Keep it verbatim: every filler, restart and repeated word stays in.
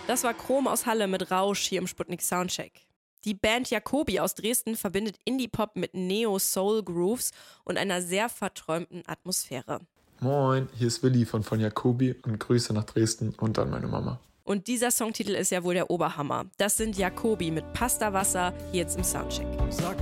Das war Chrom aus Halle mit Rausch hier im Sputnik Soundcheck. Die Band Jacobi aus Dresden verbindet Indie-Pop mit Neo-Soul-Grooves und einer sehr verträumten Atmosphäre. Moin, hier ist Willi von von Jacobi und Grüße nach Dresden und an meine Mama. Und dieser Songtitel ist ja wohl der Oberhammer. Das sind Jacobi mit Pasta Wasser, hier jetzt im Soundcheck. Sag